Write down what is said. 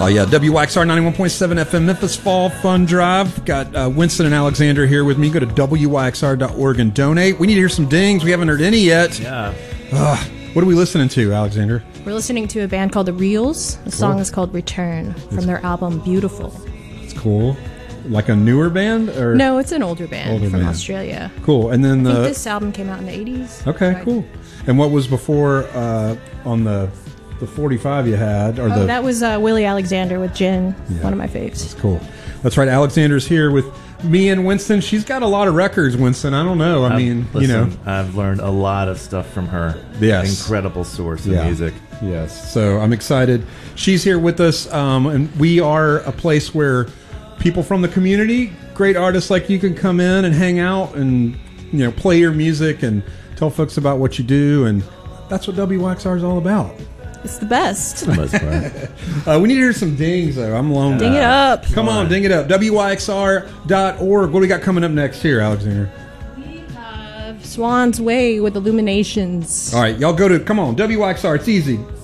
Oh, yeah. WYXR 91.7 FM Memphis Fall Fun Drive. Got Winston and Alexander here with me. Go to WYXR.org and donate. We need to hear some dings. We haven't heard any yet. Yeah. What are we listening to, Alexander? We're listening to a band called The Reels. The song is called Return from their album Beautiful. It's cool. Like a newer band? Or No, it's an older band from Australia. Cool. And then I think this album came out in the 80s. Okay, Right. cool. And what was before on the 45 you had? Or That was Willie Alexander with Jen, Yeah. one of my faves. Cool. That's right. Alexander's here with me and Winston. She's got a lot of records, Winston. I don't know. Listen, I've learned a lot of stuff from her. Yes. Incredible source of music. Yes. So I'm excited. She's here with us, and we are a place where people from the community, great artists like you, can come in and hang out and play your music and tell folks about what you do, and that's what WYXR is all about. It's the best. For the most part. We need to hear some dings, though. I'm lonely. Ding it up. Come on, ding it up. WYXR.org. What do we got coming up next here, Alexander? We have Swan's Way with Illuminations. All right, y'all go to, come on, WYXR. It's easy.